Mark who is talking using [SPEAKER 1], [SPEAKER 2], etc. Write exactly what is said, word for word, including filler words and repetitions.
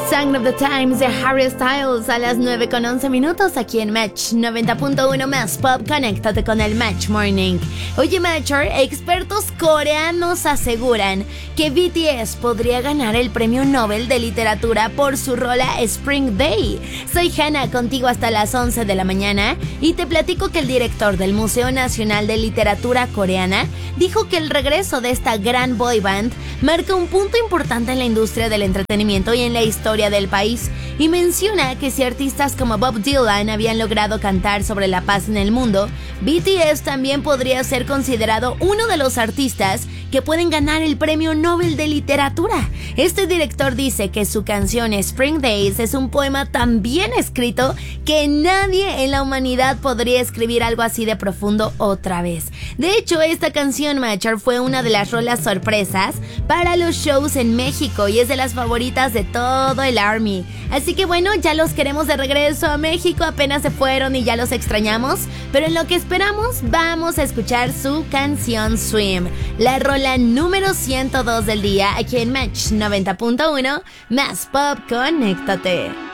[SPEAKER 1] Sign of the Times de Harry Styles a las nueve con once minutos aquí en Match noventa punto uno más Pop. Conéctate con el Match Morning. Oye, Matcher, expertos coreanos aseguran que B T S podría ganar el Premio Nobel de Literatura por su rola Spring Day. Soy Hannah, contigo hasta las once de la mañana, y te platico que el director del Museo Nacional de Literatura Coreana dijo que el regreso de esta gran boy band marca un punto importante en la industria del entretenimiento y en la historia del país, y menciona que si artistas como Bob Dylan habían logrado cantar sobre la paz en el mundo, B T S también podría ser considerado uno de los artistas que pueden ganar el Premio Nobel de Literatura. Este director dice que su canción Spring Days es un poema tan bien escrito que nadie en la humanidad podría escribir algo así de profundo otra vez. De hecho, esta canción, Matcher, fue una de las rolas sorpresas para los shows en México y es de las favoritas de todo el Army. Así que bueno, ya los queremos de regreso a México, apenas se fueron y ya los extrañamos, pero en lo que esperamos vamos a escuchar su canción Swim, la rola número ciento dos del día aquí en Match noventa punto uno más Pop. Conéctate.